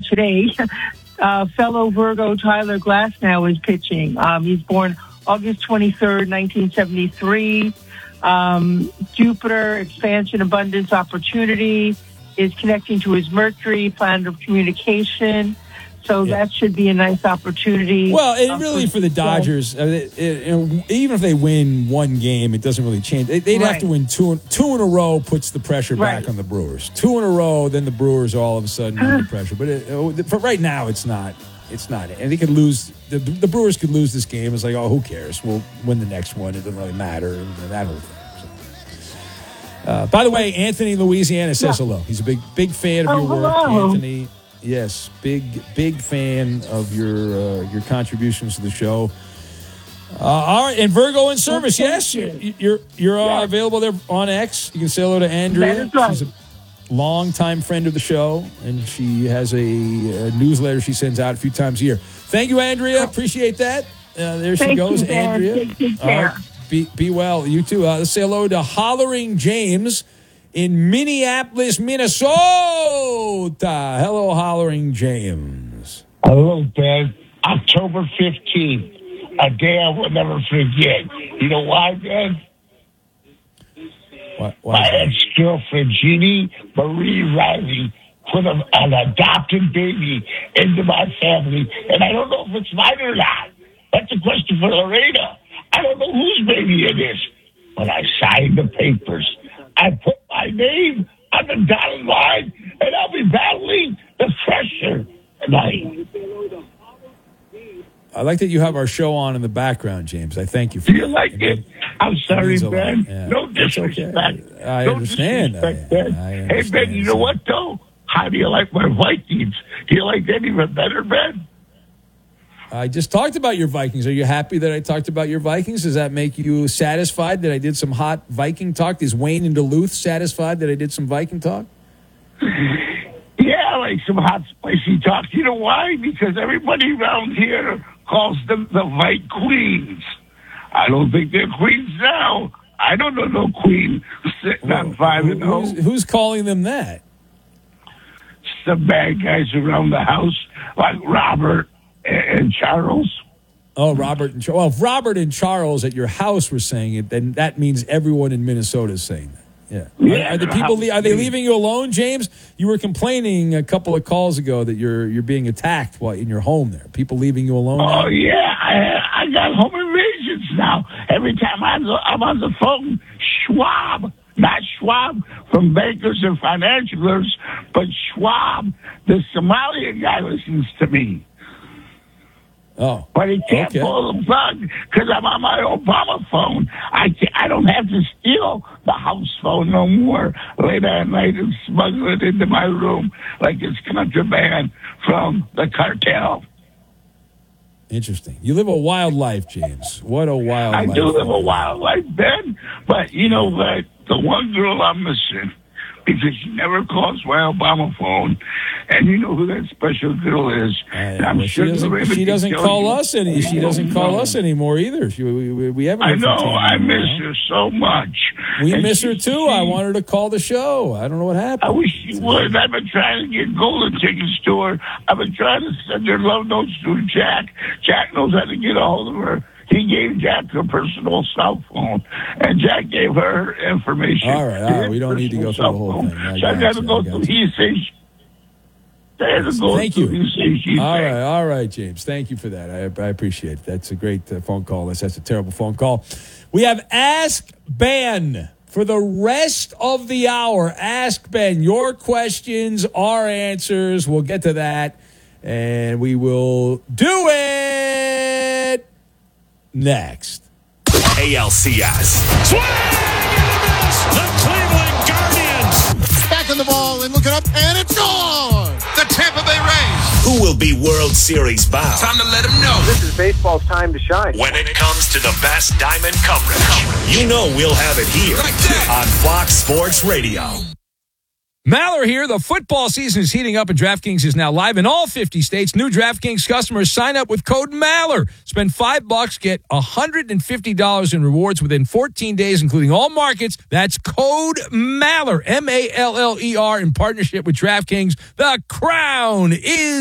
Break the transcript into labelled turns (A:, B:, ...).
A: today. Fellow Virgo Tyler Glasnow is pitching. He's born August 23rd, 1973. Jupiter, expansion, abundance, opportunity is connecting to his Mercury, planet of communication. So that should be a nice opportunity.
B: Well, and really for the Dodgers, even if they win one game, it doesn't really change. They'd have to win two in a row, puts the pressure back on the Brewers. 2 in a row, then the Brewers all of a sudden under pressure. But for right now, it's not. It's not. And they could lose. The Brewers could lose this game. It's like, oh, who cares? We'll win the next one. It doesn't really matter. And that whole thing. So. By the way, Anthony Louisiana says hello. He's a big fan of your work, Anthony. Yes, big fan of your contributions to the show. All right, and Virgo in service. Yes, you're available there on X. You can say hello to Andrea. She's a longtime friend of the show, and she has a newsletter she sends out a few times a year. Thank you, Andrea. Appreciate that. There she goes, Andrea.
A: Take care.
B: Be well. You too. Let's say hello to Hollering James in Minneapolis, Minnesota. Hello, Hollering James.
C: Hello, Ben. October 15th, a day I will never forget. You know why, Ben?
B: Why
C: my ex-girlfriend, Jeannie Marie Riley, put an adopted baby into my family, and I don't know if it's mine or not. That's a question for Lorena. I don't know whose baby it is. But I signed the papers. I put my name on the dotted line, and I'll be battling the pressure tonight.
B: I like that you have our show on in the background, James. I thank you for
C: that. Do you like it? I'm sorry, Ben.
B: Yeah.
C: No disrespect.
B: Okay. I understand.
C: Ben. Hey, Ben, you know what, though? How do you like my Vikings? Do you like that even better, Ben?
B: I just talked about your Vikings. Are you happy that I talked about your Vikings? Does that make you satisfied that I did some hot Viking talk? Is Wayne in Duluth satisfied that I did some Viking talk?
C: Yeah, like some hot, spicy talk. You know why? Because everybody around here calls them the Vike Queens. I don't think they're queens now. I don't know no queen sitting on 5-0.
B: Who's calling them that?
C: Some bad guys around the house, like Robert and Charles.
B: Oh, Robert and Charles. Well, if Robert and Charles at your house were saying it, then that means everyone in Minnesota is saying that. Yeah. Are the people? Are they leaving you alone, James? You were complaining a couple of calls ago that you're being attacked while in your home there. People leaving you alone?
C: Oh,
B: now?
C: yeah. I got home invasions now. Every time I'm on the phone, Schwab, not Schwab from Bankers and Financialers, but Schwab, the Somalia guy, listens to me.
B: Oh,
C: but he can't pull the plug because I'm on my Obama phone. I don't have to steal the house phone no more late at night and smuggle it into my room like it's contraband from the cartel.
B: Interesting. You live a wild life, James. What a wild life.
C: I do live a wild life, Ben. But you know what? The one girl I'm missing, because she never calls my Obama phone, and you know who that special girl is. I'm sure
B: she doesn't call us any. She doesn't call us anymore either. We haven't.
C: I know. I miss her so much.
B: We miss her too. I want her to call the show. I don't know what happened.
C: I wish she would. I've been trying to get golden tickets to her. I've been trying to send her love notes to Jack. Jack knows how to get a hold of her. He gave Jack her personal cell phone, and Jack gave her information.
B: All right. We don't need to go through the whole thing.
C: So I got to go through he says.
B: Thank you. All right, James. Thank you for that. I appreciate it. That's a great phone call. That's a terrible phone call. We have Ask Ben for the rest of the hour. Ask Ben. Your questions, our answers. We'll get to that, and we will do it next.
D: ALCS.
E: Swing and a miss. The Cleveland Guardians.
F: Back on the ball and looking up, and it's gone.
E: The Tampa Bay Rays.
D: Who will be World Series bound?
E: Time to let them know.
G: This is baseball's time to shine.
D: When it comes to the best diamond coverage, you know we'll have it here on Fox Sports Radio.
B: Maller here. The football season is heating up, and DraftKings is now live in all 50 states. New DraftKings customers sign up with code Maller. Spend $5, get $150 in rewards within 14 days, including all markets. That's code Maller, Maller, in partnership with DraftKings. The crown is